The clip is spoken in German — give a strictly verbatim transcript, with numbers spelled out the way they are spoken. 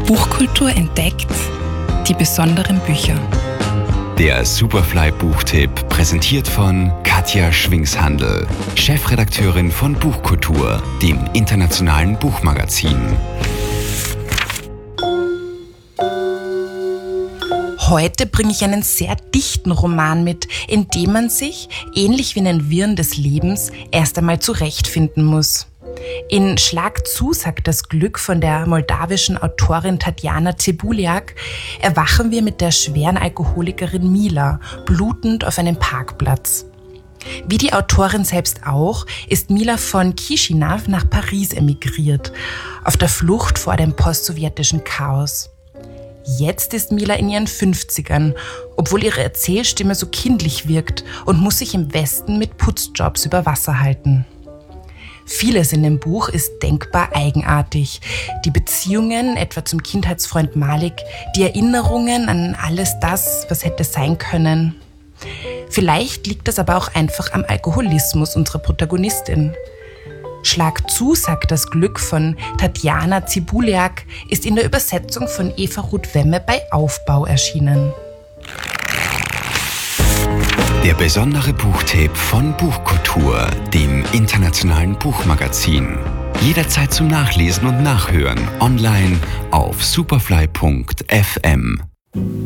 Buchkultur entdeckt, die besonderen Bücher. Der Superfly-Buchtipp, präsentiert von Katja Schwingshandl, Chefredakteurin von Buchkultur, dem internationalen Buchmagazin. Heute bringe ich einen sehr dichten Roman mit, in dem man sich, ähnlich wie in den Wirren des Lebens, erst einmal zurechtfinden muss. In Schlag zu, sagt das Glück von der moldawischen Autorin Tatjana Cebuliak, erwachen wir mit der schweren Alkoholikerin Mila, blutend auf einem Parkplatz. Wie die Autorin selbst auch, ist Mila von Chisinau nach Paris emigriert, auf der Flucht vor dem postsowjetischen Chaos. Jetzt ist Mila in ihren fünfzigern, obwohl ihre Erzählstimme so kindlich wirkt, und muss sich im Westen mit Putzjobs über Wasser halten. Vieles in dem Buch ist denkbar eigenartig. Die Beziehungen, etwa zum Kindheitsfreund Malik, die Erinnerungen an alles das, was hätte sein können. Vielleicht liegt das aber auch einfach am Alkoholismus unserer Protagonistin. Schlag zu, sagt das Glück von Tatjana Cebuliak, ist in der Übersetzung von Eva Ruth Wemme bei Aufbau erschienen. Der besondere Buchtipp von Buchkultur, dem internationalen Buchmagazin. Jederzeit zum Nachlesen und Nachhören online auf superfly punkt f m.